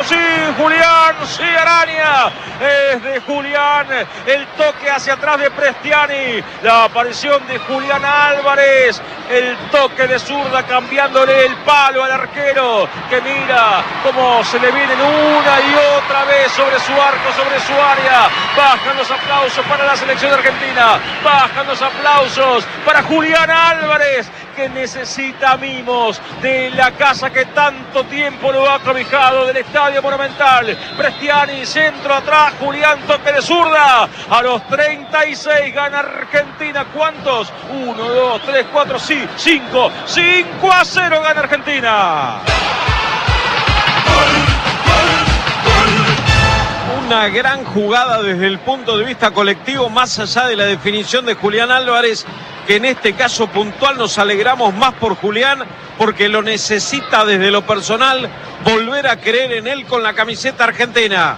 sí, Julián, sí, araña. Es de Julián, el toque hacia atrás de Prestiani, la aparición de Julián Álvarez, el toque de zurda cambiándole el palo al arquero, que mira cómo se le vienen una y otra vez sobre su arco, sobre su área. Bajan los aplausos para la selección argentina, bajan los aplausos para Julián Álvarez, que necesita mimos de la casa que tanto tiempo lo ha cobijado, del Estadio Monumental. Prestiani, centro atrás, Julián, toque de zurda. A los 36 gana Argentina. ¿Cuántos? 1, 2, 3, 4, sí, 5. 5-0 gana Argentina. Una gran jugada desde el punto de vista colectivo, más allá de la definición de Julián Álvarez, que en este caso puntual nos alegramos más por Julián, porque lo necesita desde lo personal volver a creer en él con la camiseta argentina.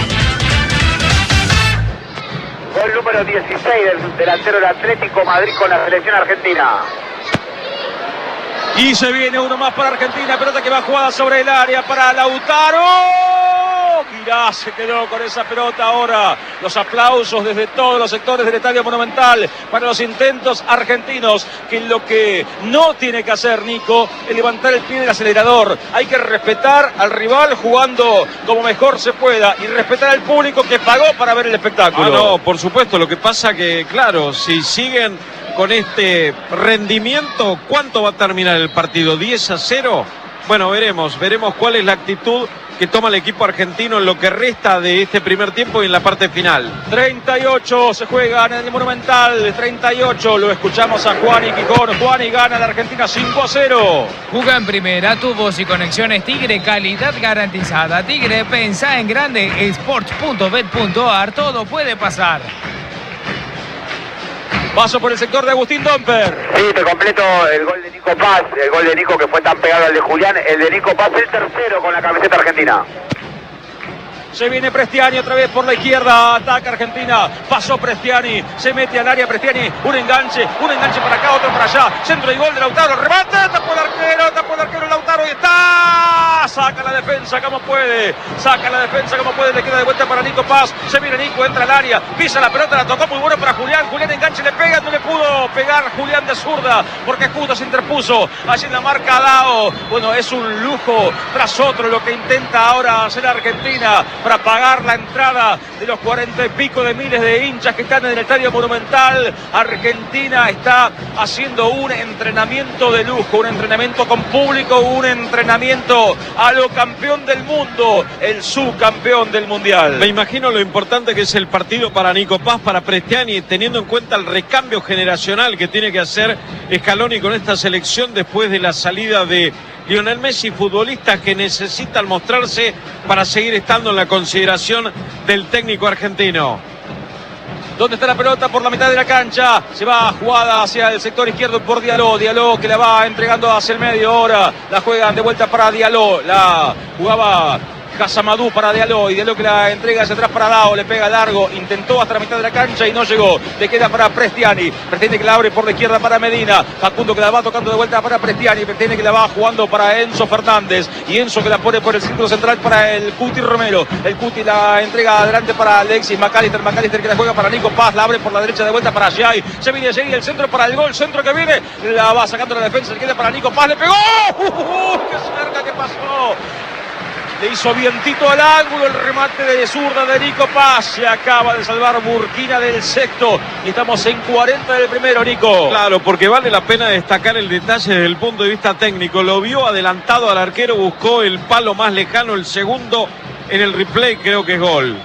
Gol número 16 del delantero del Atlético Madrid con la selección argentina. Y se viene uno más para Argentina, pelota que va jugada sobre el área para Lautaro. Girá se quedó con esa pelota ahora. Los aplausos desde todos los sectores del Estadio Monumental para los intentos argentinos, que lo que no tiene que hacer Nico es levantar el pie del acelerador. Hay que respetar al rival jugando como mejor se pueda y respetar al público que pagó para ver el espectáculo. No, por supuesto. Lo que pasa que, claro, si siguen con este rendimiento, ¿cuánto va a terminar el partido? ¿10-0? Bueno, veremos cuál es la actitud que toma el equipo argentino en lo que resta de este primer tiempo y en la parte final. 38 se juegan en el Monumental, 38, lo escuchamos a Juan y Quijón. Juan, y gana la Argentina 5-0. Juega en primera, tubos y conexiones Tigre, calidad garantizada. Tigre, pensá en grande, sports.bet.ar, todo puede pasar. Paso por el sector de Agustín Domper. Sí, te completo el gol de Nico Paz, el gol de Nico que fue tan pegado al de Julián, el de Nico Paz, el tercero con la camiseta argentina. Se viene Prestiani otra vez por la izquierda, ataca Argentina, pasó Prestiani, se mete al área Prestiani, un enganche para acá, otro para allá, centro y gol de Lautaro, remate, tapó el arquero Lautaro y está, saca la defensa como puede, le queda de vuelta para Nico Paz, se viene Nico, entra al área, pisa la pelota, la tocó muy bueno para Julián, enganche, le pega, no le pudo pegar Julián de zurda, porque justo se interpuso, allí en la marca Dao. Bueno, es un lujo tras otro lo que intenta ahora hacer Argentina para pagar la entrada de los 40 y pico de miles de hinchas que están en el Estadio Monumental. Argentina está haciendo un entrenamiento de lujo, un entrenamiento con público, un entrenamiento a lo campeón del mundo, el subcampeón del Mundial. Me imagino lo importante que es el partido para Nico Paz, para Prestiani, teniendo en cuenta el recambio generacional que tiene que hacer Scaloni con esta selección después de la salida de Lionel Messi, futbolistas que necesitan mostrarse para seguir estando en la consideración del técnico argentino. ¿Dónde está la pelota? Por la mitad de la cancha. Se va jugada hacia el sector izquierdo por Diallo. Diallo que la va entregando hacia el medio. Ahora la juegan de vuelta para Diallo. La jugaba Casamadú para Diallo, y Diallo que la entrega hacia atrás para Dao, le pega largo, intentó hasta la mitad de la cancha y no llegó, le queda para Prestiani que la abre por la izquierda para Medina, Facundo que la va tocando de vuelta para Prestiani que la va jugando para Enzo Fernández, y Enzo que la pone por el círculo central para el Cuti Romero, el Cuti la entrega adelante para Alexis McAllister que la juega para Nico Paz, la abre por la derecha de vuelta para Jay, se viene Jay, el centro para el gol, centro que viene, la va sacando la defensa, le queda para Nico Paz, le pegó, ¡qué cerca que pasó! Le hizo vientito al ángulo el remate de zurda de Nico Paz. Se acaba de salvar Burkina del sexto. Y estamos en 40 del primero, Nico. Claro, porque vale la pena destacar el detalle desde el punto de vista técnico. Lo vio adelantado al arquero, buscó el palo más lejano, el segundo en el replay, creo que es gol.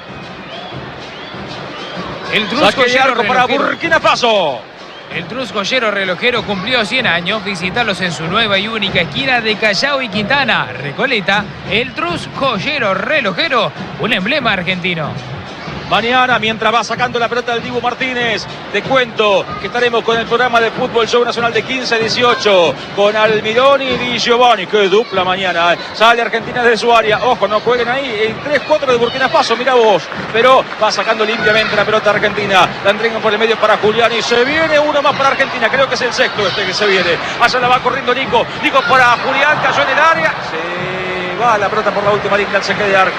El Trusco de arco para Burkina Faso. El Truscollero relojero cumplió 100 años. Visitarlos en su nueva y única esquina de Callao y Quintana, Recoleta. El Truscollero relojero, un emblema argentino. Mañana, mientras va sacando la pelota del Dibu Martínez, te cuento que estaremos con el programa de Fútbol Show Nacional de 15 a 18, con Almirón y Di Giovanni. Qué dupla mañana. Sale Argentina desde su área. Ojo, no jueguen ahí. El 3-4 de Burkina Faso, mira vos. Pero va sacando limpiamente la pelota argentina. La entregan por el medio para Julián y se viene uno más para Argentina. Creo que es el sexto que se viene. Allá la va corriendo Nico. Nico para Julián, cayó en el área. Se va la pelota por la última línea, se queda de arco.